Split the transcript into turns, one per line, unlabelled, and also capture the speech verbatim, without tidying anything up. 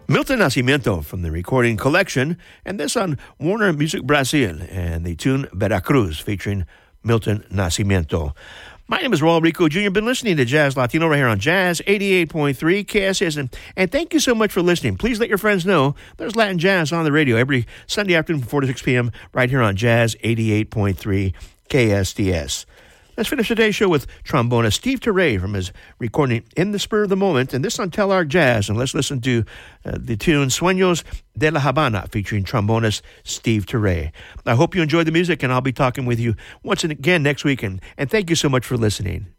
Milton Nascimento from the recording Collection, and this on Warner Music Brazil and the tune Veracruz featuring Milton Nascimento. My name is Raul Rico Junior Been listening to Jazz Latino right here on Jazz eighty-eight point three K S S. And, and thank you so much for listening. Please let your friends know there's Latin Jazz on the radio every Sunday afternoon from four to six p.m. right here on Jazz eighty-eight point three K S D S. Let's finish today's show with trombonist Steve Turre from his recording In the Spur of the Moment, and this on Telart Jazz. And let's listen to uh, the tune Sueños de la Habana featuring trombonist Steve Turre. I hope you enjoyed the music, and I'll be talking with you once again next week. And, and thank you so much for listening.